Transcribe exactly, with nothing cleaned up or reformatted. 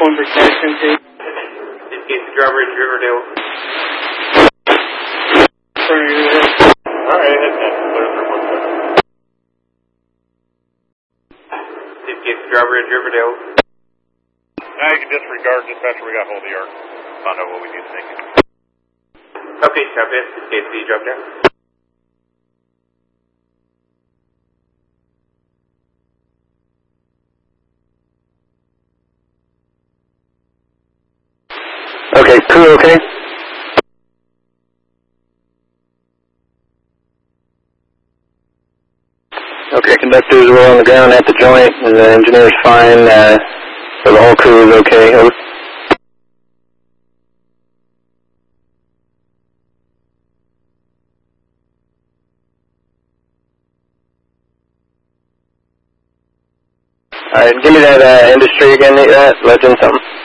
one for casualty. Indicate the Drawbridge, Riverdale. Alright, head ten, clear for one seven. Indicate the Drawbridge, Riverdale. Now you can disregard dispatcher, we got hold of the arc. Found out what we need to make it. Okay, copy it. Indicate the drop down. Okay, crew okay? Okay, conductors were on the ground at the joint, and the engineer's fine, uh, so the whole crew is okay. Over. Alright, give me that uh, industry again, that, legend something.